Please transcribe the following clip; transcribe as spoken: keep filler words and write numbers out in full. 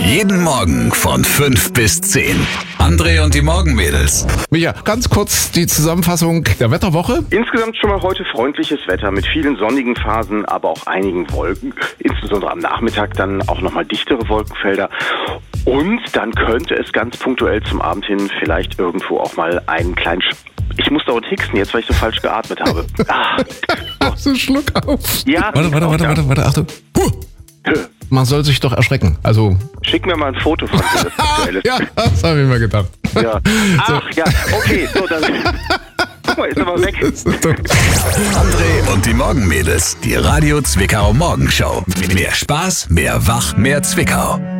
Jeden Morgen von fünf bis zehn. André und die Morgenmädels. Micha, ganz kurz die Zusammenfassung der Wetterwoche. Insgesamt schon mal heute freundliches Wetter mit vielen sonnigen Phasen, aber auch einigen Wolken. Insbesondere am Nachmittag dann auch nochmal dichtere Wolkenfelder. Und dann könnte es ganz punktuell zum Abend hin vielleicht irgendwo auch mal einen kleinen... Sch- ich muss dauernd hicksen jetzt, weil ich so falsch geatmet habe. Ah. So, Schluck auf. Ja, Warte, warte, warte, warte, warte, Achtung. Huh. Man soll sich doch erschrecken. Also. Schick mir mal ein Foto von dir, das aktuell ist. Ja, das habe ich mir gedacht. Ja. Ach ja, okay, so, dann... Guck mal, ist aber weg. André und die Morgenmädels. Die Radio Zwickau Morgenshow. Mehr Spaß, mehr Wach, mehr Zwickau.